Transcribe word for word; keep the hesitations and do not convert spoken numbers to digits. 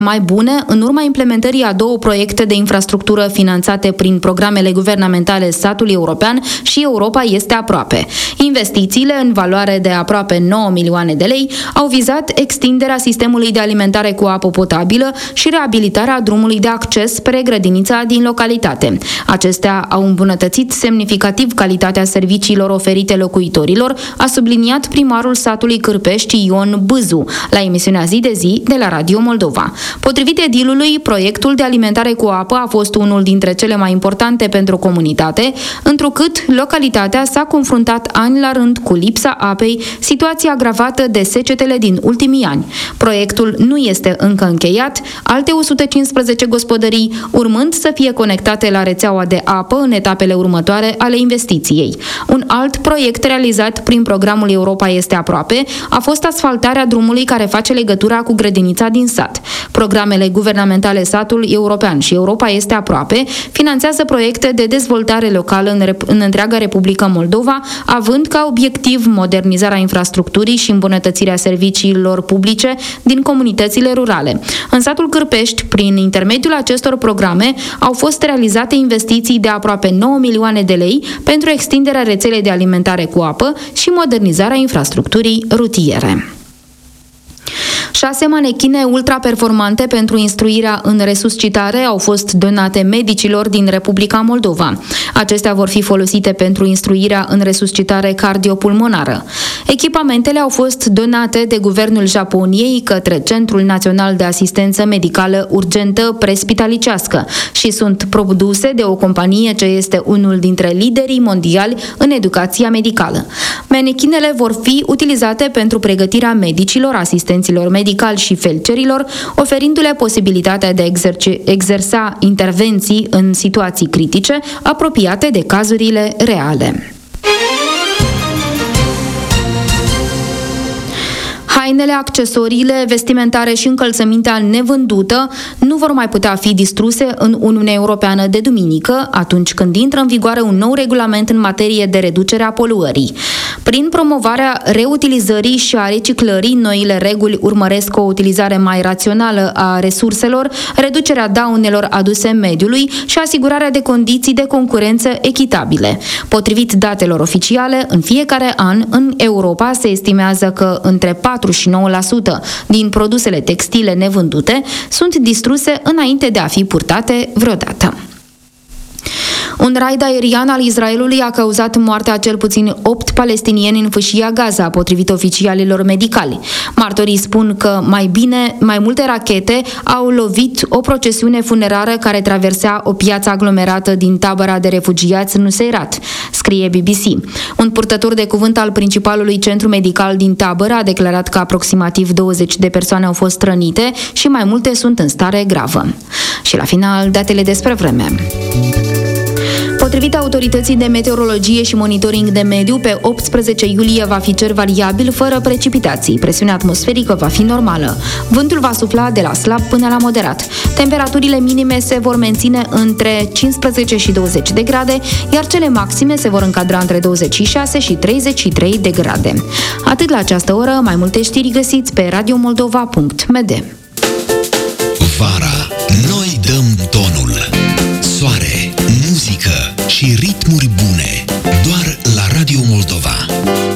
mai bune în urma implementării a două proiecte de infrastructură finanțate prin programele guvernamentale Satului European și Europa este aproape. Investițiile, în valoare de aproape nouă milioane de lei, au vizat extinderea sistemului de alimentare cu apă potabilă și reabilitarea drumului de acces spre grădinița din localitate. Acestea au îmbunătățit semnificativ calitatea serviciilor oferite locuitorilor, a subliniat primarul satului Cârpești, Ion Bâzu, la emisiunea Zi de Zi de la Radio Moldova. Potrivit edilului, proiectul de alimentare cu apă a fost unul dintre cele mai importante pentru comunitate, întrucât localitatea s-a confruntat ani la rând cu lipsa apei, situație agravată de secetele din ultimii ani. Proiectul nu este încă încheiat, alte o sută cincisprezece gospodării urmând să fie conectate la rețeaua de apă în etapele următoare ale investiției. Un alt proiect realizat prin programul Europa este aproape a fost asfaltarea drumului care face legătura cu grădinița din sat. Programele guvernamentale Satul European și Europa este aproape finanțează proiecte de dezvoltare locală în, rep- în întreaga Republică Moldova, având ca obiectiv modernizarea infrastructurii și îmbunătățirea serviciilor publice din comunitățile rurale. În satul Cârpești, prin intermediul acestor programe, au fost realizate investiții de aproape nouă milioane de lei pentru extinderea rețelei de alimentare cu apă și modernizarea infrastructurii rutiere. Șase manechine ultraperformante pentru instruirea în resuscitare au fost donate medicilor din Republica Moldova. Acestea vor fi folosite pentru instruirea în resuscitare cardiopulmonară. Echipamentele au fost donate de Guvernul Japoniei către Centrul Național de Asistență Medicală Urgentă Prespitalicească și sunt produse de o companie ce este unul dintre liderii mondiali în educația medicală. Manechinele vor fi utilizate pentru pregătirea medicilor, asistenților medicali și felcerilor, oferindu-le posibilitatea de a exerce, exersa intervenții în situații critice apropiate de cazurile reale. Hainele, accesoriile, vestimentare și încălțămintea nevândută nu vor mai putea fi distruse în Uniunea Europeană de duminică, atunci când intră în vigoare un nou regulament în materie de reducere a poluării. Prin promovarea reutilizării și a reciclării, noile reguli urmăresc o utilizare mai rațională a resurselor, reducerea daunelor aduse mediului și asigurarea de condiții de concurență echitabile. Potrivit datelor oficiale, în fiecare an, în Europa se estimează că între patru și nouă la sută din produsele textile nevândute sunt distruse înainte de a fi purtate vreodată. Un raid aerian al Israelului a cauzat moartea a cel puțin opt palestinieni în fâșia Gaza, potrivit oficialilor medicali. Martorii spun că mai bine, mai multe rachete au lovit o procesiune funerară care traversea o piață aglomerată din tabăra de refugiați Nuseirat, scrie B B C. Un purtător de cuvânt al principalului centru medical din tabără a declarat că aproximativ douăzeci de persoane au fost rănite și mai multe sunt în stare gravă. Și la final, datele despre vreme. Potrivit autorității de meteorologie și monitoring de mediu, pe optsprezece iulie va fi cer variabil fără precipitații. Presiunea atmosferică va fi normală. Vântul va sufla de la slab până la moderat. Temperaturile minime se vor menține între cincisprezece și douăzeci de grade, iar cele maxime se vor încadra între douăzeci și șase și treizeci și trei de grade. Atât la această oră, mai multe știri găsiți pe radiomoldova punct m d. Vara, noi dăm tonul. Soare, muzică și ritmuri bune doar la Radio Moldova.